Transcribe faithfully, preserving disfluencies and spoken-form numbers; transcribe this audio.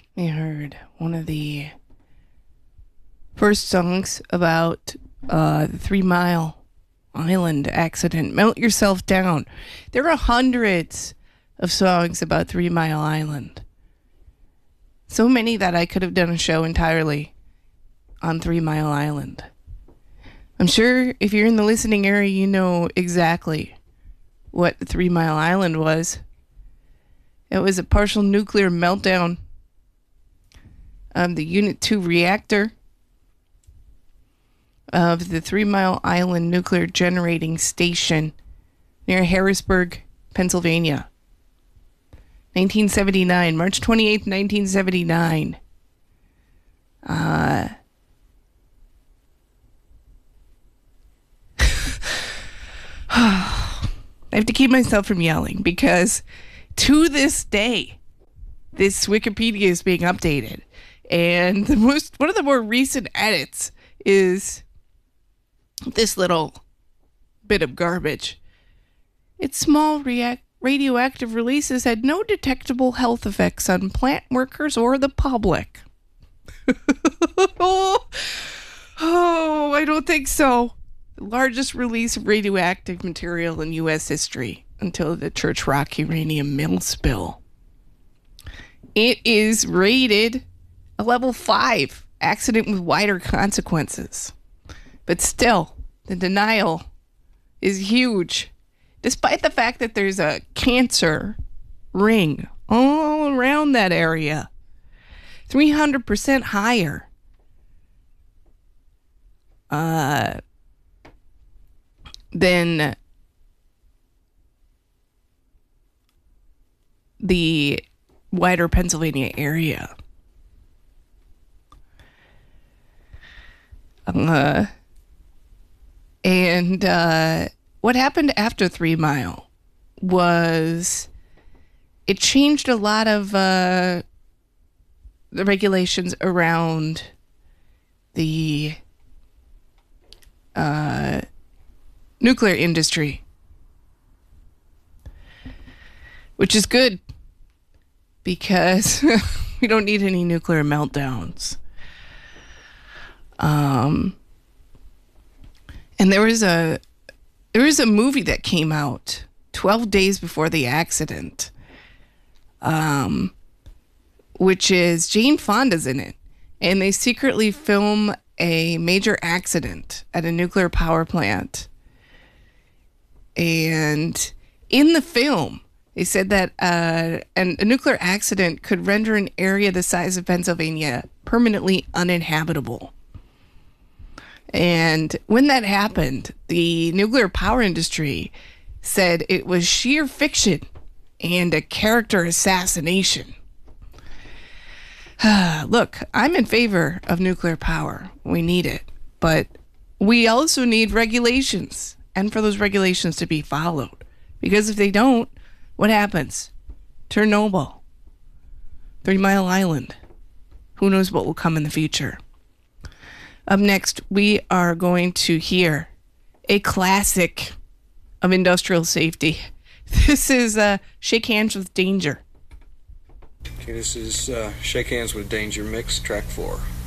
I heard one of the first songs about uh, the Three Mile Island accident. Melt yourself down. There are hundreds of songs about Three Mile Island. So many that I could have done a show entirely on Three Mile Island. I'm sure if you're in the listening area, you know exactly what Three Mile Island was. It was a partial nuclear meltdown of the Unit two reactor of the Three Mile Island Nuclear Generating Station near Harrisburg, Pennsylvania. nineteen seventy-nine, March twenty-eighth, nineteen seventy-nine. Uh, I have to keep myself from yelling because to this day, this Wikipedia is being updated. And the most, one of the more recent edits is this little bit of garbage. Its small react, radioactive releases had no detectable health effects on plant workers or the public. oh, oh, I don't think so. The largest release of radioactive material in U S history until the Church Rock uranium mill spill. It is rated a level five accident with wider consequences. But still, the denial is huge, despite the fact that there's a cancer ring all around that area. three hundred percent higher. Uh, than the wider Pennsylvania area. Uh, and uh, what happened after Three Mile was it changed a lot of uh, the regulations around the uh, nuclear industry, which is good because we don't need any nuclear meltdowns. Um, and there was a there was a movie that came out twelve days before the accident, um, which is Jane Fonda's in it, and they secretly film a major accident at a nuclear power plant. And in the film, they said that uh, an, a nuclear accident could render an area the size of Pennsylvania permanently uninhabitable. And when that happened, the nuclear power industry said it was sheer fiction and a character assassination. Look, I'm in favor of nuclear power. We need it. But we also need regulations, and for those regulations to be followed. Because if they don't, what happens? Chernobyl, Three Mile Island. Who knows what will come in the future? Up next, we are going to hear a classic of industrial safety. This is uh, Shake Hands with Danger. Okay, this is uh, Shake Hands with Danger Mix, track four.